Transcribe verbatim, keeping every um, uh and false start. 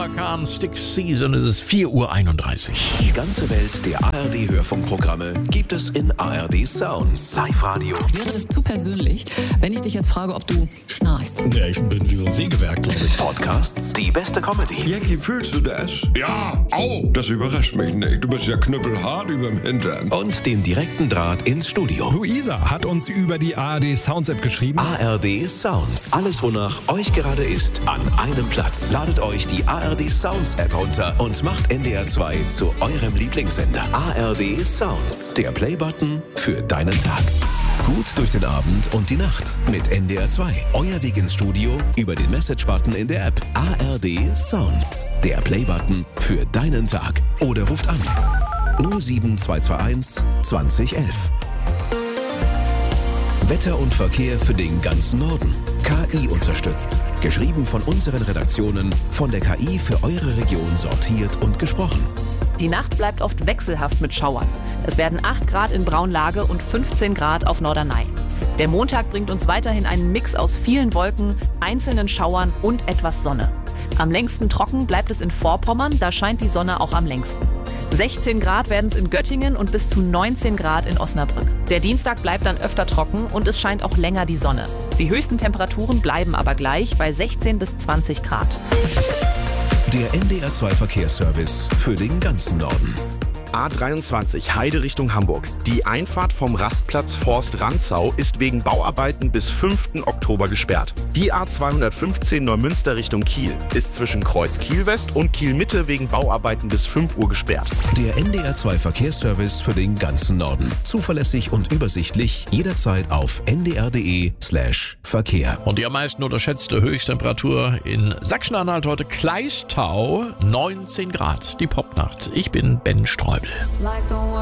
Khan, Stick Season, es ist vier Uhr einunddreißig. Die ganze Welt der A R D-Hörfunkprogramme gibt es in A R D Sounds. Live-Radio. Wäre das zu persönlich, wenn ich dich jetzt frage, ob du schnarchst? Ja, ich bin wie so ein Sägewerk, glaube ich. Podcasts, die beste Comedy. Jackie, fühlst du das? Ja, au! Das überrascht mich nicht. Du bist ja knüppelhart überm Hintern. Und den direkten Draht ins Studio. Luisa hat uns über die A R D Sounds App geschrieben. A R D Sounds. Alles, wonach euch gerade ist, an einem Platz. Ladet euch die A R D Sounds App runter und macht N D R zwei zu eurem Lieblingssender. A R D Sounds. Der Playbutton für deinen Tag. Gut durch den Abend und die Nacht mit N D R zwei. Euer Weg ins Studio über den Message-Button in der App. A R D Sounds. Der Playbutton für deinen Tag. Oder ruft an null sieben zwei zwei eins zwanzig elf. Wetter und Verkehr für den ganzen Norden. K I unterstützt. Geschrieben von unseren Redaktionen, von der K I für eure Region sortiert und gesprochen. Die Nacht bleibt oft wechselhaft mit Schauern. Es werden acht Grad in Braunlage und fünfzehn Grad auf Norderney. Der Montag bringt uns weiterhin einen Mix aus vielen Wolken, einzelnen Schauern und etwas Sonne. Am längsten trocken bleibt es in Vorpommern, da scheint die Sonne auch am längsten. sechzehn Grad werden es in Göttingen und bis zu neunzehn Grad in Osnabrück. Der Dienstag bleibt dann öfter trocken und es scheint auch länger die Sonne. Die höchsten Temperaturen bleiben aber gleich bei sechzehn bis zwanzig Grad. Der N D R zwei Verkehrsservice für den ganzen Norden. A dreiundzwanzig Heide Richtung Hamburg. Die Einfahrt vom Rastplatz Forst Rantzau ist wegen Bauarbeiten bis fünften Oktober gesperrt. Die A zweihundertfünfzehn Neumünster Richtung Kiel ist zwischen Kreuz Kiel West und Kiel Mitte wegen Bauarbeiten bis fünf Uhr gesperrt. Der N D R zwei Verkehrsservice für den ganzen Norden. Zuverlässig und übersichtlich, jederzeit auf n d r punkt d e slash Verkehr. Und die am meisten unterschätzte Höchsttemperatur in Sachsen-Anhalt heute Kleistau, neunzehn Grad, die Popnacht. Ich bin Ben Streubel.